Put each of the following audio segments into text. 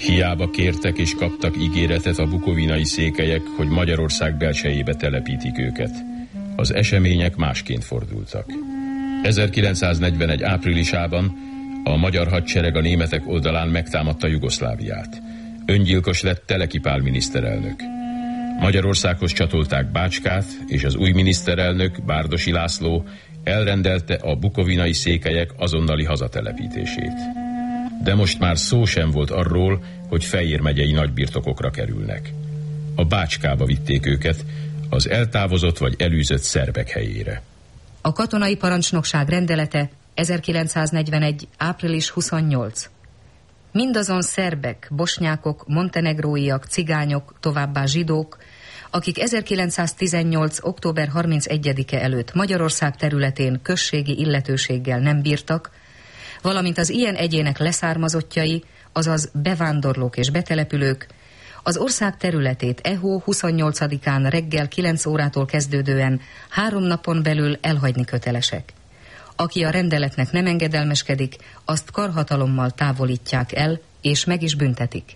Hiába kértek és kaptak ígéretet a bukovinai székelyek, hogy Magyarország belsejébe telepítik őket. Az események másként fordultak. 1941. áprilisában a magyar hadsereg a németek oldalán megtámadta Jugoszláviát. Öngyilkos lett Teleki Pál miniszterelnök. Magyarországhoz csatolták Bácskát, és az új miniszterelnök, Bárdossy László elrendelte a bukovinai székelyek azonnali hazatelepítését. De most már szó sem volt arról, hogy Fejér megyei nagybirtokokra kerülnek. A Bácskába vitték őket, az eltávozott vagy elűzött szerbek helyére. A katonai parancsnokság rendelete 1941. április 28. Mindazon szerbek, bosnyákok, montenegróiak, cigányok, továbbá zsidók, akik 1918. október 31-e előtt Magyarország területén községi illetőséggel nem bírtak, valamint az ilyen egyének leszármazottjai, azaz bevándorlók és betelepülők, az ország területét hó 28-án reggel 9 órától kezdődően 3 napon belül elhagyni kötelesek. Aki a rendeletnek nem engedelmeskedik, azt karhatalommal távolítják el, és meg is büntetik.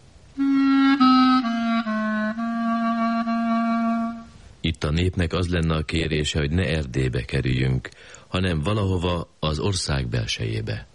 Itt a népnek az lenne a kérése, hogy ne Erdélybe kerüljünk, hanem valahova az ország belsejébe.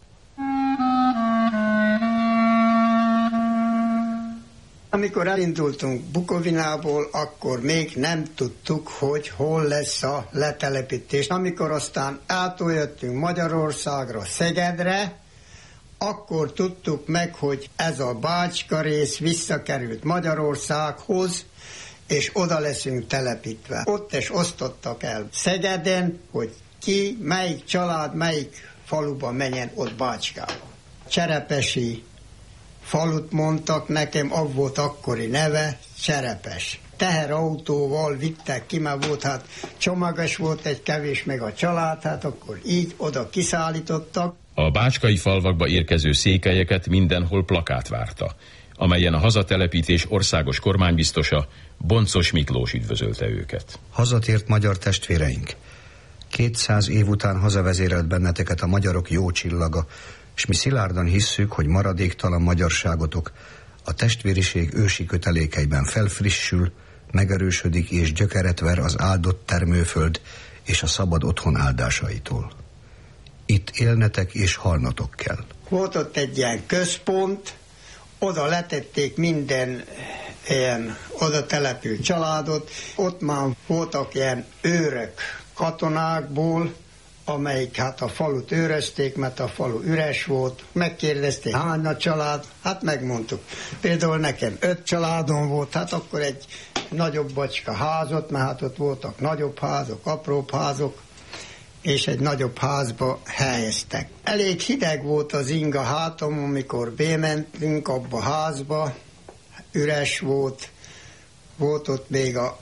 Amikor elindultunk Bukovinából, akkor még nem tudtuk, hogy hol lesz a letelepítés. Amikor aztán átjöttünk Magyarországra, Szegedre, akkor tudtuk meg, hogy ez a Bácska rész visszakerült Magyarországhoz, és oda leszünk telepítve. Ott is osztottak el Szegeden, hogy ki, melyik család, melyik faluba menjen ott Bácskába. Cserepesi falut mondtak nekem, az volt akkori neve, Cserepes. Teherautóval vittek ki, mert volt, hát csomagos volt egy kevés, meg a család, hát akkor így oda kiszállítottak. A bácskai falvakba érkező székelyeket mindenhol plakát várta, amelyen a hazatelepítés országos kormánybiztosa, Boncos Miklós üdvözölte őket. Hazatért magyar testvéreink! 200 év után hazavezérelt benneteket a magyarok jó csillaga, és mi szilárdan hisszük, hogy maradéktalan magyarságotok a testvériség ősi kötelékeiben felfrissül, megerősödik és gyökeret ver az áldott termőföld és a szabad otthon áldásaitól. Itt élnetek és halnatok kell. Volt ott egy ilyen központ, oda letették minden ilyen oda települt családot, ott már voltak ilyen őrök katonákból, amelyik hát a falut őrözték, mert a falu üres volt. Megkérdezték, hány a család? Hát megmondtuk. Például nekem 5 családom volt, hát akkor egy nagyobb bacska házat, mert hát ott voltak nagyobb házok, apróbb házok, és egy nagyobb házba helyeztek. Elég hideg volt az inga hátam, amikor bementünk abba a házba, üres volt, volt ott még a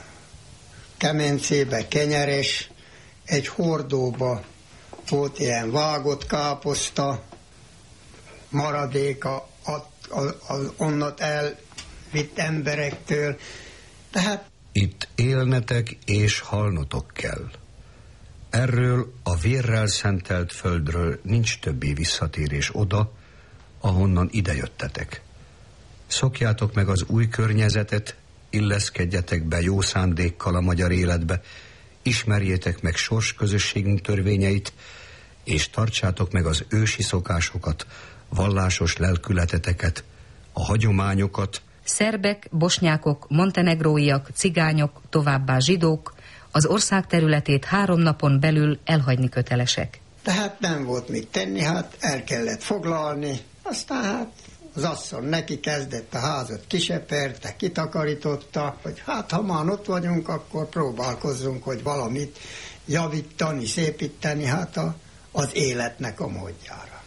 kemencébe kenyeres, egy hordóba volt ilyen vágott káposzta, maradéka az onnat elvitt emberektől. Tehát itt élnetek és halnotok kell. Erről a vérrel szentelt földről nincs többi visszatérés oda, ahonnan idejöttetek. Szokjátok meg az új környezetet, illeszkedjetek be jó szándékkal a magyar életbe, ismerjétek meg sorsközösségünk törvényeit, és tartsátok meg az ősi szokásokat, vallásos lelkületeteket, a hagyományokat. Szerbek, bosnyákok, montenegróiak, cigányok, továbbá zsidók az ország területét 3 napon belül elhagyni kötelesek. Tehát nem volt mit tenni, hát el kellett foglalni, aztán hát az asszony neki kezdett a házat, kiseperte, kitakarította, hogy hát ha már ott vagyunk, akkor próbálkozzunk, hogy valamit javítani, szépíteni, hát az életnek a módjára.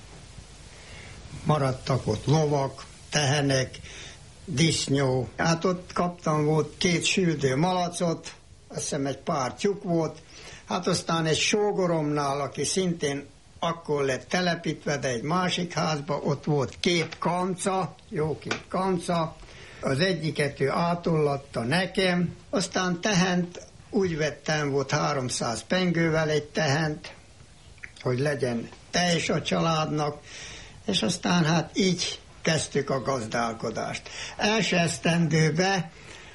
Maradtak ott lovak, tehenek, disznó, hát ott kaptam, volt 2 süldő malacot, azt hiszem egy pár tyúk volt, hát aztán egy sógoromnál, aki szintén akkor lett telepítve, de egy másik házba, ott volt 2 kanca, jó 2 kanca, az egyiket ő átollatta nekem, aztán tehent úgy vettem, volt 300 pengővel egy tehent, hogy legyen teljes a családnak, és aztán hát így kezdtük a gazdálkodást. Első esztendőben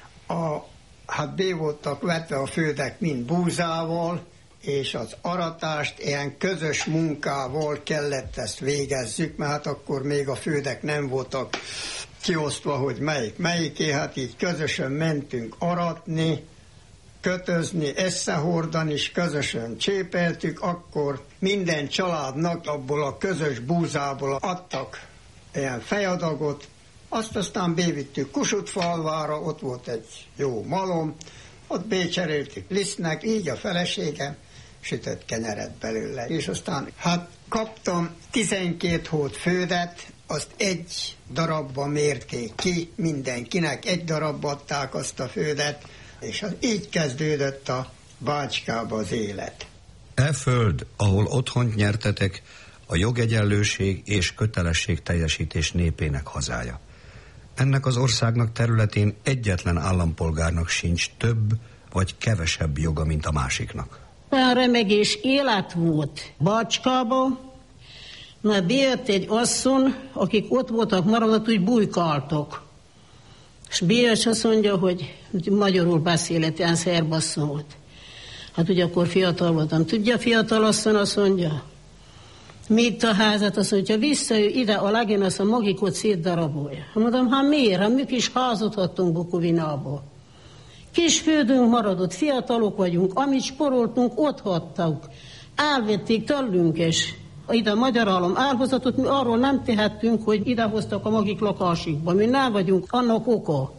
be voltak vetve a földek mind búzával, és az aratást ilyen közös munkával kellett ezt végezzük, mert hát akkor még a földek nem voltak kiosztva, hogy melyiké, hát így közösen mentünk aratni, kötözni, összehordani, és közösen csépeltük, akkor minden családnak abból a közös búzából adtak ilyen fejadagot, azt aztán bevittük Kossuthfalvára, ott volt egy jó malom, ott becseréltük lisztnek, így a feleségem sütött kenyeret belőle. És aztán kaptam 12 hót földet, azt egy darabba mérték ki, mindenkinek egy darabba adták azt a földet, és így kezdődött a Bácskába az élet. E föld, ahol otthont nyertetek, a jogegyenlőség és kötelességteljesítés népének hazája. Ennek az országnak területén egyetlen állampolgárnak sincs több vagy kevesebb joga, mint a másiknak. Olyan remegés élet volt Bácskába, mert bejött egy asszony, akik ott voltak maradott, úgy bujkáltak. És Bélyes azt mondja, hogy magyarul beszélet, ilyen szerbasszony volt. Hát ugye akkor fiatal voltam. Tudja, fiatal asszony azt mondja, mi itt a házat, azt mondja, visszajön ide a legén, azt a magikot szétdarabolja. Mondom, hát miért? Hát mi kis házat hattunk Bukovinából. Kis földünk maradott, fiatalok vagyunk, amit sporoltunk, ott hagytuk. Elvették tőlünk, és ide a magyar állam elhozatott, mi arról nem tehettünk, hogy idehoztak a magik lakásikba. Mi nem vagyunk annak oka.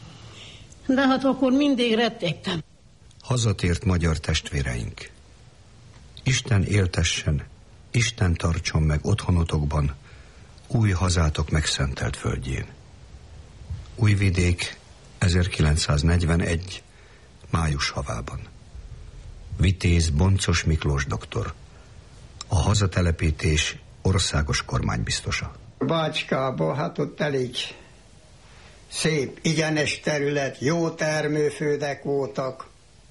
De hát akkor mindig rettegtem. Hazatért magyar testvéreink. Isten éltessen, Isten tartson meg otthonotokban, új hazátok megszentelt földjén. Újvidék, 1941. május havában. Vitéz Boncos Miklós doktor, a hazatelepítés országos kormánybiztosa. Bácskában, hát ott elég szép, igyenes terület, jó termőföldek voltak.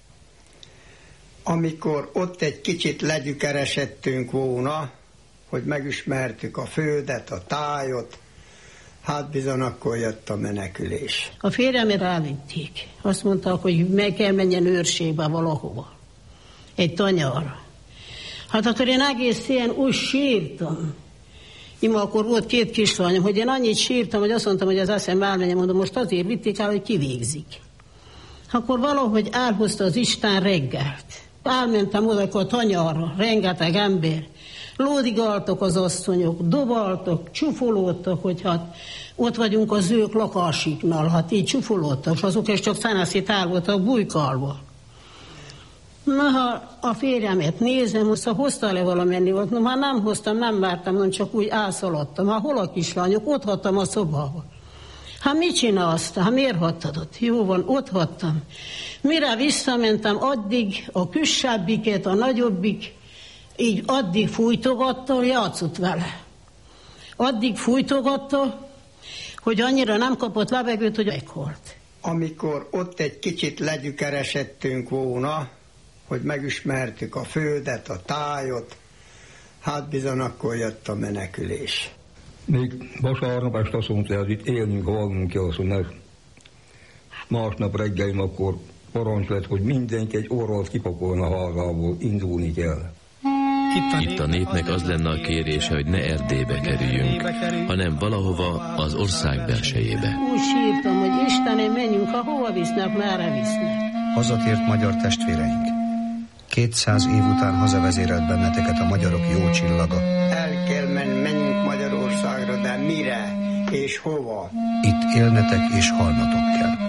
Amikor ott egy kicsit legyükeresedtünk volna, hogy megismertük a földet, a tájot, hát bizony akkor jött a menekülés. A férjemet elvitték. Azt mondták, hogy meg kell menjen őrségbe valahova. Egy tanyarra. Hát akkor én egész ilyen úgy sírtam. Ima akkor volt 2 kislányom, hogy én annyit sírtam, hogy azt mondtam, hogy az eszem elmenjen, mondom, most azért vitték el, hogy kivégzik. Akkor valahogy elhozta az Isten reggelt. Elmentem oda a tanyarra, rengeteg ember. Lódigáltak az asszonyok, dobáltak, csufolódtak, hogy hát ott vagyunk az ők lakásiknál, hát így csufolódtak, és azok is csak feneszét el voltak bujkálva. Na, ha a férjemet nézem, azt hoztál le valamenni volt, no, már nem hoztam, nem vártam, hanem csak úgy elszaladtam. Hát hol a kislányok? Ott hagytam a szobába. Hát mit csinálsz? Hát miért hagytad ott? Jó van, ott hagytam. Mire visszamentem, addig a kisebbiket, a nagyobbik, így addig fújtogatta, játszott vele. Addig fújtogatta, hogy annyira nem kapott levegőt, hogy meghalt. Amikor ott egy kicsit legyükeresedtünk volna, hogy megismertük a földet, a tájot, hát bizony akkor jött a menekülés. Még vasárnap este azt mondta, hogy itt élnünk, halnunk kell, azt mondta, másnap reggelim akkor parancs lett, hogy mindenki egy orralt kipakolna a házából, indulni kell. Itt a népnek az lenne a kérése, hogy ne Erdélybe kerüljünk, hanem valahova az ország belsejébe. Úgy sírtam, hogy Istenem, menjünk, ha hova visznek, merre visznek. Hazatért magyar testvéreink. 200 év után hazavezérelt benneteket a magyarok jó csillaga. El kell menjünk Magyarországra, de mire és hova? Itt élnetek és halnatok kell.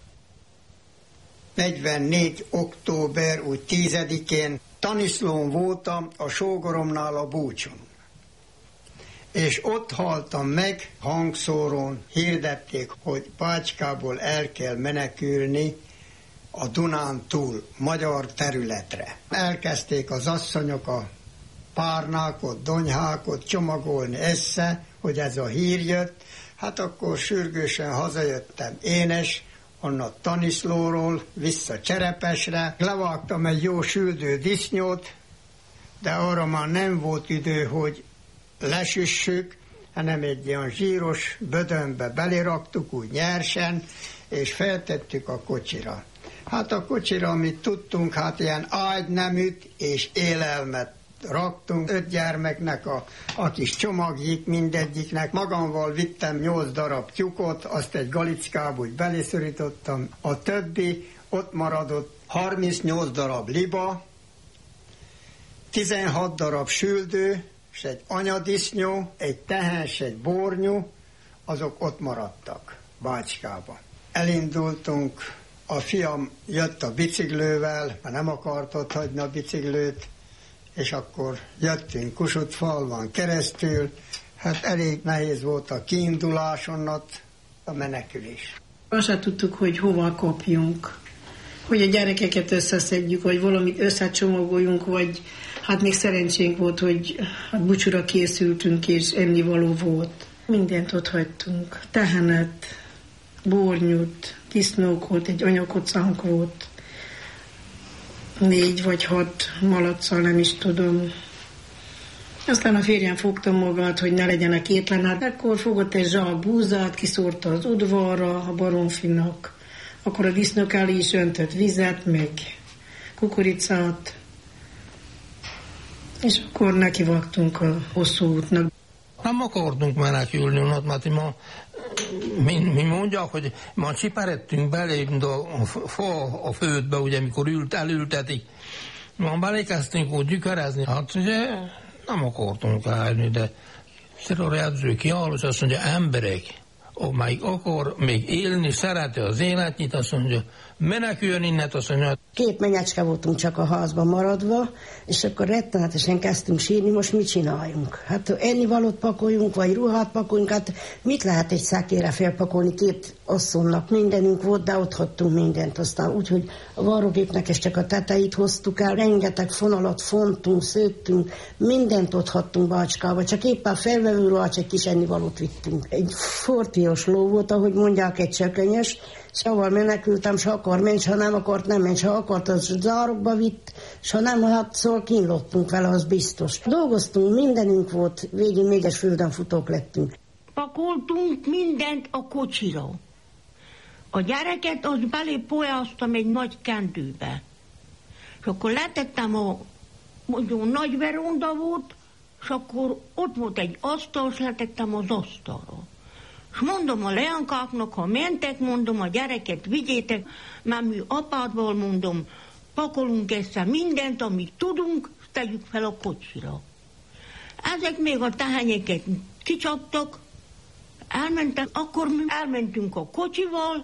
44. október, úgy 10-én Taniszlón voltam a sógoromnál a búcson. És ott haltam meg, hangszórón hirdették, hogy Bácskából el kell menekülni a Dunán túl, magyar területre. Elkezdték az asszonyok a párnákot, donyhákot csomagolni össze, hogy ez a hír jött. Hát akkor sürgősen hazajöttem én is, onnan Taniszlóról vissza Cserepesre. Levágtam egy jó süldő disznyót, de arra már nem volt idő, hogy lesüssük, hanem egy olyan zsíros bödönbe beleraktuk úgy nyersen, és feltettük a kocsira. Hát a kocsira, amit tudtunk, hát ilyen ágyneműt és élelmet raktunk 5 gyermeknek a kis csomagjik mindegyiknek. Magammal vittem 8 darab tyúkot, azt egy galickába úgy beleszorítottam. A többi ott maradott 38 darab liba, 16 darab süldő, és egy anyadisznyó, egy tehens, egy bornyú, azok ott maradtak Bácskába. Elindultunk, a fiam jött a biciklővel, mert nem akart ott hagyni a biciklőt, és akkor jöttünk Kossuth-falván keresztül. Hát elég nehéz volt a kiindulás, onnat a menekülés. Azt sem tudtuk, hogy hova kapjunk, hogy a gyerekeket összeszedjük, vagy valamit összecsomagoljunk, vagy hát még szerencsénk volt, hogy hát búcsúra készültünk, és ennivaló volt. Mindent ott hagytunk. Tehenet, bornyút, disznókot, egy anyakocánk volt. 4 vagy 6 malacccal, nem is tudom. Aztán a férjem fogta magát, hogy ne legyenek étlen. Hát akkor fogott egy zsák búzát, kiszórta az udvarra a baromfinak. Akkor a disznók elé is öntött vizet, meg kukoricát. És akkor nekivágtunk a hosszú útnak. Nem akartunk menekülni, mert mi mondják, hogy ma csiperedtünk belé a fa a földbe, ugye, mikor elültetik. Ma belékeztünk úgy gyükerezni, hát ugye nem akartunk állni, de Szeror edző kiáll, és azt mondja, emberek, amelyik akar még élni, szereti az életnyit, azt mondja, meneküljön innen, azt mondja. 2 menyecske voltunk csak a házban maradva, és akkor rettenetesen kezdtünk sírni, most mit csináljunk? Hát ennivalót pakoljunk, vagy ruhát pakoljunk, hát mit lehet egy szekére felpakolni 2 asszonynak? Mindenünk volt, de ott hagytunk mindent. Aztán úgyhogy a varrógépnek és csak a tetejét hoztuk el, rengeteg fonalat fontunk, szőttünk, mindent ott hagytunk Bácskába, csak éppen felvevőről egy kis ennivalót vittünk. Egy fortios ló volt, ahogy mondják, egy csökönyös, Szóval menekültem, s akar menj, ha nem akart, nem menj, ha akart, az zárokba vitt, s ha nem, hát szóval kínlottunk vele, az biztos. Dolgoztunk, mindenünk volt, végén 4-es földön futók lettünk. Pakoltunk mindent a kocsira. A gyereket az belépójáztam egy nagy kendőbe. És akkor letettem mondjuk nagy veronda volt, és akkor ott volt egy asztal, és letettem az asztalra. És mondom a leánkáknak, ha mentek, mondom, a gyereket vigyétek, mert mi apádval, mondom, pakolunk össze mindent, amit tudunk, és tegyük fel a kocsira. Ezek még a tehenyeket kicsaptak, elmentem, akkor mi elmentünk a kocsival,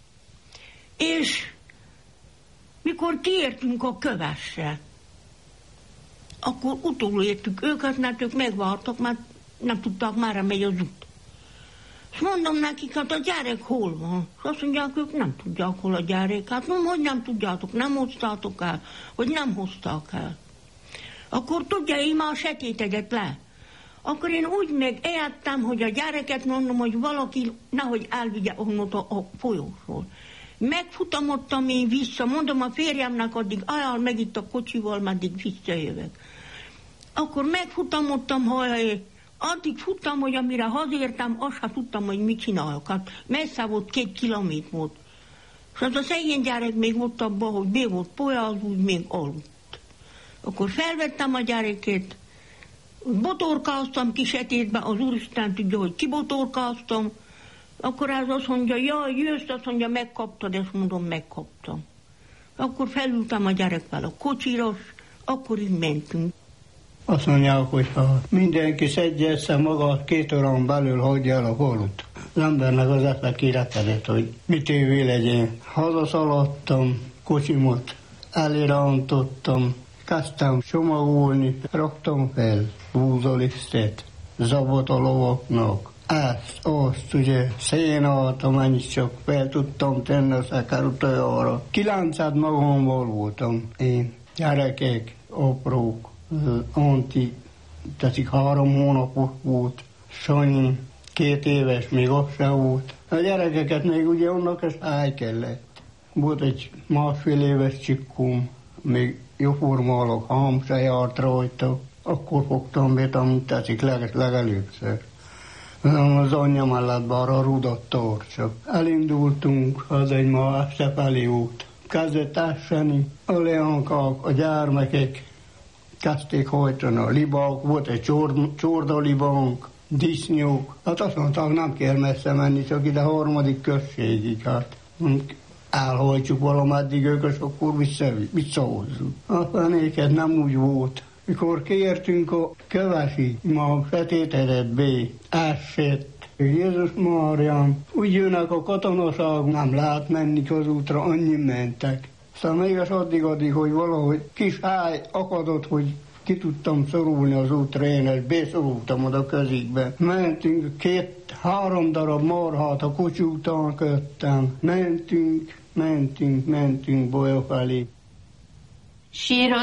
és mikor kiértünk a kövesre, akkor utolértük őket, mert ők megvártak, mert nem tudták, merre megy az út. És mondom nekik, hát a gyerek hol van? És azt mondják, ők nem tudják, hol a gyerek. Hát mondom, hogy nem tudjátok, nem hoztátok el, hogy nem hozták el. Akkor tudja, én már setéteget le. Akkor én úgy megijedtem, hogy a gyereket mondom, hogy valaki nehogy elvigye onnot a folyósról. Megfutamodtam én vissza, mondom a férjemnek, addig ajánl meg itt a kocsival, meddig visszajövök. Akkor megfutamodtam, addig futtam, hogy amire hazértem, azt sem tudtam, hogy mit csináljak. Hát messze volt, 2 kilométer volt. És az a szegény gyerek még ott abban, hogy be volt polyáz, úgy még aludt. Akkor felvettem a gyereket, botorkáztam kisetétbe, az Úristen tudja, hogy kibotorkáztam. Akkor ez azt mondja, jaj, jössz, azt mondja, megkaptad, ezt mondom, megkaptam. Akkor felültem a gyerekvel a kocsira, akkor így mentünk. Azt mondják, hogy ha mindenki szedje össze magát, 2 órán belül hagyja el a falut. Az embernek az esze kirekedett, hogy mit évé legyen. Hazaszaladtam, kocsimot elirányítottam, kezdtem csomagolni, raktam fel búzalisztet, zabot a lovaknak. Azt ugye szénát, amennyit csak fel tudtam tenni a szekerutajára. 9 magammal voltam én, gyerekek, aprók. Anti, teszik 3 hónapos volt, Sanyi 2 éves, még az sem volt. A gyerekeket még ugye annak ezt áll kellett. Volt egy 1,5 éves csikkum, még jóformálok, hám se járt rajta. Akkor fogtam be, amit teszik legelőbbször. Az anyja mellett arra Rudott Torcsok. Elindultunk, az egy ma Szepeli út. Kezdett ásani, a leankák, a gyermekek kezdték hajtani a libák, volt egy csordalibánk, disznyók. Hát azt mondták, nem kell messze menni, csak ide a 3. községig. Hát elhajtjuk valameddig ők, és akkor visszahozzuk. A fenéket nem úgy volt. Mikor kértünk a kövesi, ma sötétedett B, ásett. Jézus Máriám, úgy jönnek a katonaság, nem lehet menni közútra, annyi mentek. Aztán még az addig, hogy valahogy kis háj akadott, hogy ki tudtam szorulni az útra, én ezt beszorultam oda közikbe. Mentünk, 2-3 darab marhát a kocsi után köttem. Mentünk Bolya felé.